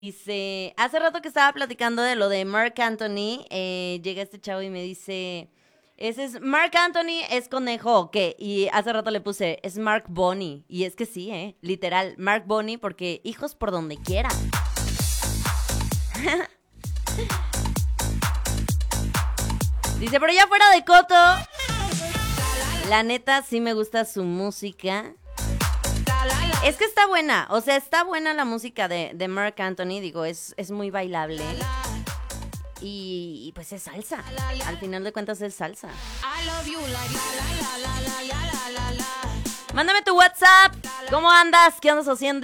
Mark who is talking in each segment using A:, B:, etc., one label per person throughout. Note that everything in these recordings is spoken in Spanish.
A: Dice, hace rato que estaba platicando de lo de Mark Anthony, llega este chavo y me dice, ese es Mark Anthony, es conejo, ¿o qué? Y hace rato le puse, es Mark Bonnie. Y es que sí, literal, Mark Bonnie, porque hijos por donde quiera. Dice, pero ya fuera de coto, la neta sí me gusta su música. Es que está buena, o sea, está buena la música de Mark Anthony, digo, es muy bailable. Y pues es salsa, al final de cuentas es salsa. Mándame tu WhatsApp, ¿cómo andas? ¿Qué andas haciendo?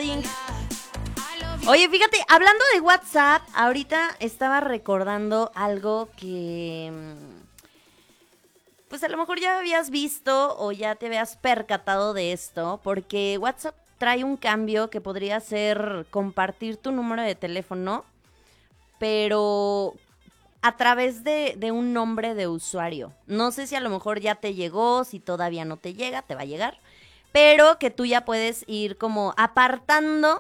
A: Oye, fíjate, hablando de WhatsApp, ahorita estaba recordando algo que pues a lo mejor ya habías visto o ya te habías percatado de esto, porque WhatsApp trae un cambio que podría ser compartir tu número de teléfono, pero a través de un nombre de usuario. No sé si a lo mejor ya te llegó, si todavía no te llega, te va a llegar, pero que tú ya puedes ir como apartando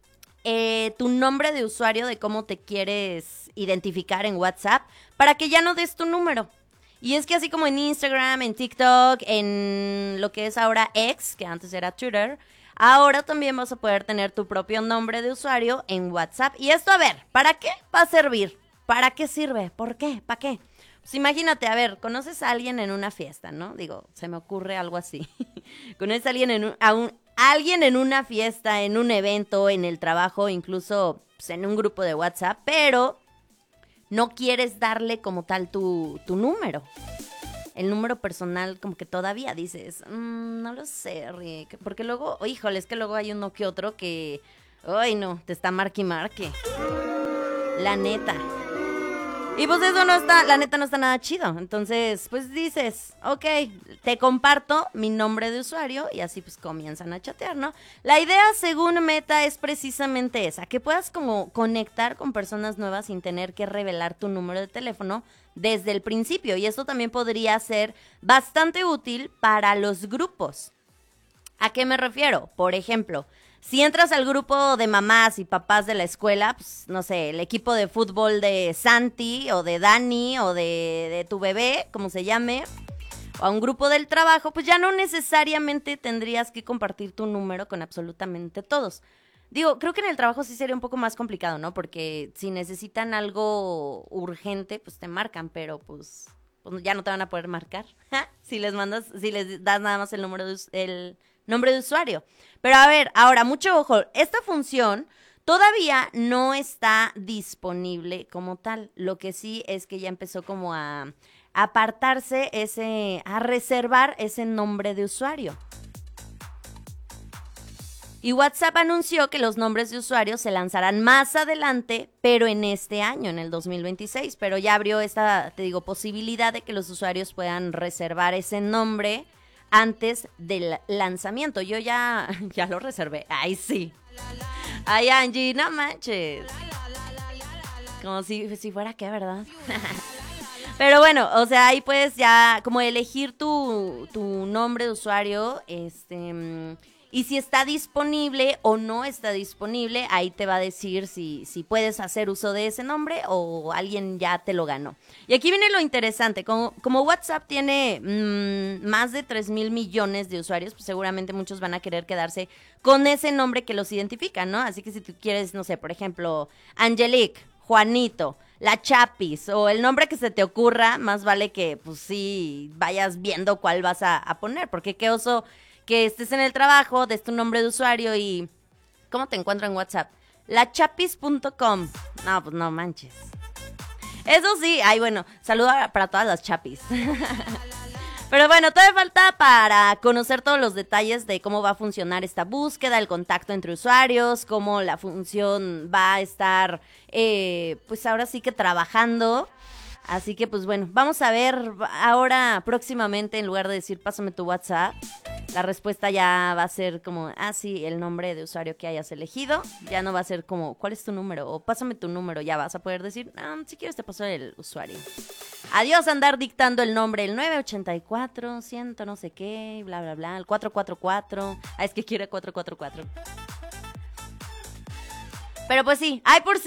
A: tu nombre de usuario de cómo te quieres identificar en WhatsApp para que ya no des tu número. Y es que así como en Instagram, en TikTok, en lo que es ahora X, que antes era Twitter, ahora también vas a poder tener tu propio nombre de usuario en WhatsApp. Y esto, a ver, ¿para qué va a servir? ¿Para qué sirve? ¿Por qué? ¿Para qué? Pues imagínate, a ver, conoces a alguien en una fiesta, ¿no? Digo, se me ocurre algo así. Conoces a alguien alguien en una fiesta, en un evento, en el trabajo, incluso pues, en un grupo de WhatsApp, pero no quieres darle como tal tu número. El número personal, como que todavía dices, no lo sé, Rick. Porque luego, híjole, es que luego hay uno que otro que, ay no, te está marque y marque. La neta. Y pues eso no está, la neta no está nada chido. Entonces, pues dices, ok, te comparto mi nombre de usuario y así pues comienzan a chatear, ¿no? La idea según Meta es precisamente esa, que puedas como conectar con personas nuevas sin tener que revelar tu número de teléfono desde el principio. Y esto también podría ser bastante útil para los grupos. ¿A qué me refiero? Por ejemplo, si entras al grupo de mamás y papás de la escuela, pues no sé, el equipo de fútbol de Santi o de Dani o de tu bebé, como se llame, o a un grupo del trabajo, pues ya no necesariamente tendrías que compartir tu número con absolutamente todos. Digo, creo que en el trabajo sí sería un poco más complicado, ¿no? Porque si necesitan algo urgente, pues te marcan, pero pues ya no te van a poder marcar. Si les mandas, si les das nada más el número el nombre de usuario. Pero a ver, ahora, mucho ojo, esta función todavía no está disponible como tal. Lo que sí es que ya empezó como a apartarse a reservar ese nombre de usuario. Y WhatsApp anunció que los nombres de usuarios se lanzarán más adelante, pero en este año, en el 2026. Pero ya abrió esta, te digo, posibilidad de que los usuarios puedan reservar ese nombre antes del lanzamiento. Yo ya lo reservé. Ay, sí. Ay, Angie, no manches. Como si fuera que, ¿verdad? Pero bueno, o sea, ahí puedes ya como elegir tu nombre de usuario, y si está disponible o no está disponible, ahí te va a decir si puedes hacer uso de ese nombre o alguien ya te lo ganó. Y aquí viene lo interesante, como WhatsApp tiene más de 3,000,000,000 de usuarios, pues seguramente muchos van a querer quedarse con ese nombre que los identifica, ¿no? Así que si tú quieres, no sé, por ejemplo, Angelique, Juanito, la Chapis o el nombre que se te ocurra, más vale que pues sí vayas viendo cuál vas a poner, porque qué oso que estés en el trabajo, des tu nombre de usuario y ¿cómo te encuentro en WhatsApp? Lachapis.com. No, pues no manches. Eso sí, ay bueno, saludo para todas las chapis. Pero bueno, todavía falta para conocer todos los detalles de cómo va a funcionar esta búsqueda, el contacto entre usuarios, cómo la función va a estar, pues ahora sí que trabajando. Así que pues bueno, vamos a ver ahora próximamente, en lugar de decir pásame tu WhatsApp, la respuesta ya va a ser como, sí, el nombre de usuario que hayas elegido. Ya no va a ser como, ¿cuál es tu número? O pásame tu número, ya vas a poder decir, si quieres te paso el usuario. Adiós andar dictando el nombre, el 984, 100 no sé qué, bla, bla, bla, el 444. Es que quiere 444. Pero pues sí, hay por